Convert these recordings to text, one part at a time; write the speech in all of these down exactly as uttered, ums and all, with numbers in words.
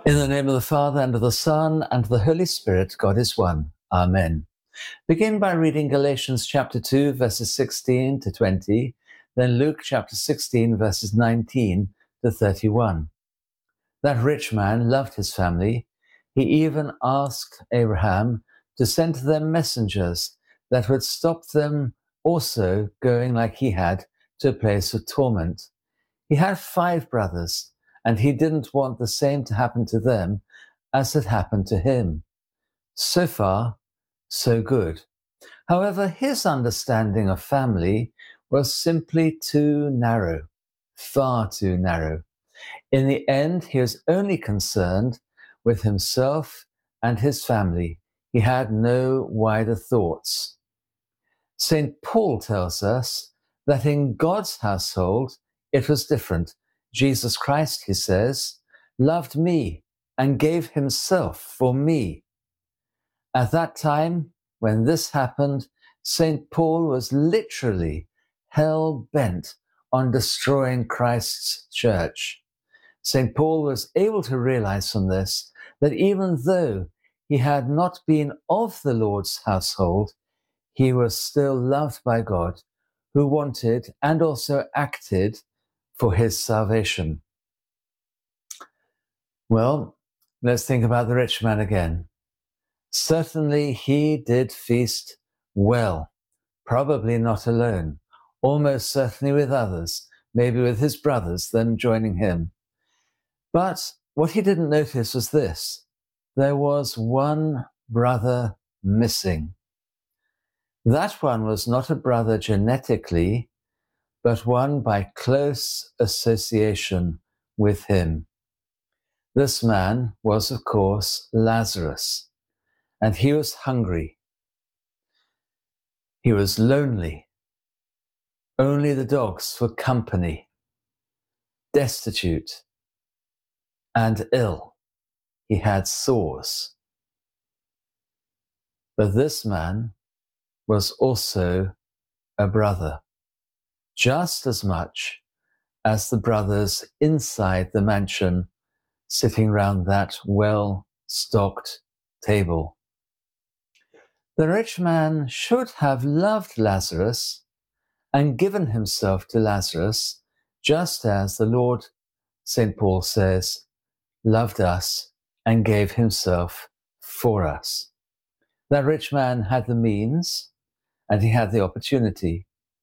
In the name of the Father, and of the Son, and of the Holy Spirit, God is one. Amen. Begin by reading Galatians chapter two, verses sixteen to twenty, then Luke chapter sixteen, verses nineteen to thirty-one. That rich man loved his family. He even asked Abraham to send to them messengers that would stop them also going like he had to a place of torment. He had five brothers, and he didn't want the same to happen to them as had happened to him. So far, so good. However, his understanding of family was simply too narrow, far too narrow. In the end, he was only concerned with himself and his family. He had no wider thoughts. Saint Paul tells us that in God's household, it was different. Jesus Christ, he says, loved me and gave himself for me. At that time, when this happened, Saint Paul was literally hell-bent on destroying Christ's church. Saint Paul was able to realize from this that even though he had not been of the Lord's household, he was still loved by God, who wanted and also acted for his salvation. Well, let's think about the rich man again. Certainly he did feast well, probably not alone, almost certainly with others, maybe with his brothers, then joining him. But what he didn't notice was this: there was one brother missing. That one was not a brother genetically, but one by close association with him. This man was, of course, Lazarus, and he was hungry. He was lonely. Only the dogs were company, destitute, and ill. He had sores. But this man was also a brother, just as much as the brothers inside the mansion sitting round that well-stocked table. The rich man should have loved Lazarus and given himself to Lazarus, just as the Lord, Saint Paul says, loved us and gave himself for us. That rich man had the means and he had the opportunity.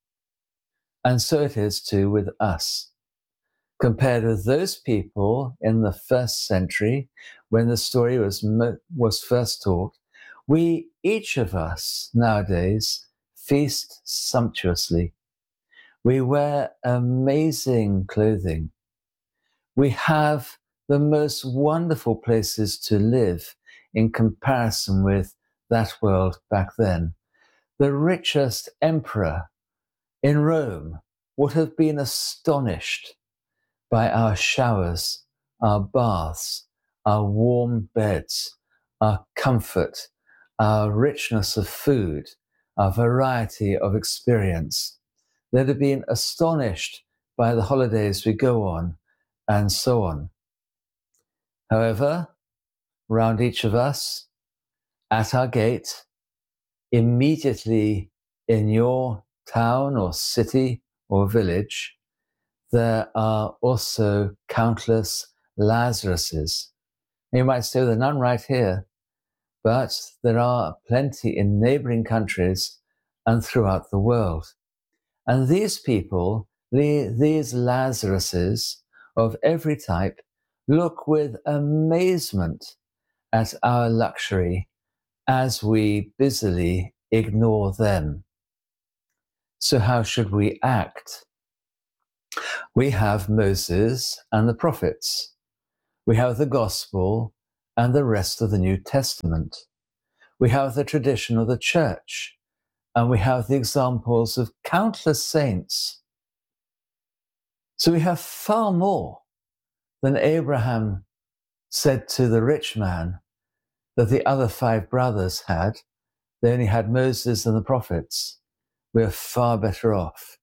And so it is too with us. Compared with those people in the first century, when the story was, was first told, we, each of us nowadays, feast sumptuously. We wear amazing clothing. We have the most wonderful places to live in comparison with that world back then. The richest emperor in Rome would have been astonished by our showers, our baths, our warm beds, our comfort, our richness of food, our variety of experience. They'd have been astonished by the holidays we go on, and so on. However, round each of us, at our gate, immediately in your town or city or village, there are also countless Lazaruses. You might say, there are none right here, but there are plenty in neighboring countries and throughout the world. And these people, these Lazaruses of every type, look with amazement at our luxury as we busily ignore them. So how should we act? We have Moses and the prophets. We have the gospel and the rest of the New Testament. We have the tradition of the church, and we have the examples of countless saints. So we have far more than Abraham said to the rich man that the other five brothers had. They only had Moses and the prophets. We are far better off.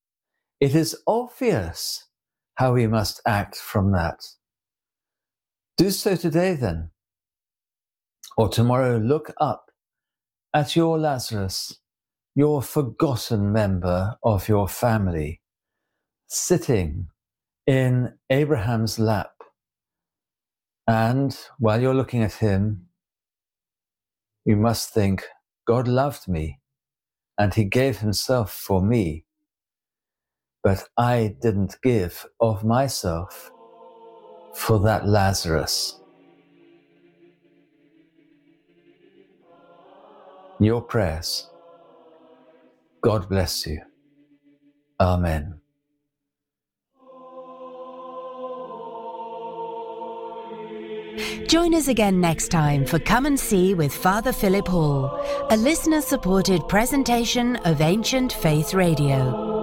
It is obvious how we must act from that. Do so today then. Or tomorrow look up at your Lazarus, your forgotten member of your family, sitting in Abraham's lap. And while you're looking at him, you must think, God loved me and he gave himself for me, but I didn't give of myself for that Lazarus. Your prayers. God bless you. Amen. Join us again next time for Come and See with Father Philip Hall, a listener-supported presentation of Ancient Faith Radio.